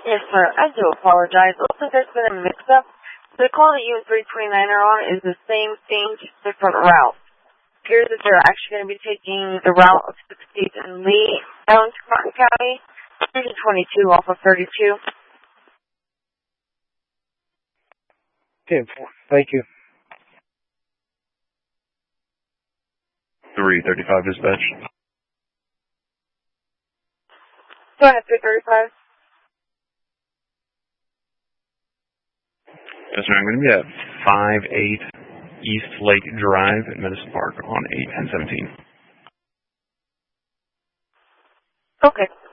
Yes, sir. I do apologize. Looks like there's been a mix-up. The call that you and 329 are on is the same thing, just different route. It appears that they're actually going to be taking the route of 60th and Lee down to Martin County, 22 off of 32. Okay, thank you. 335 dispatch. Go ahead, 335. Yes, sir. I'm going to be at 58 East Lake Drive at Medicine Park on 8/10/17. Okay.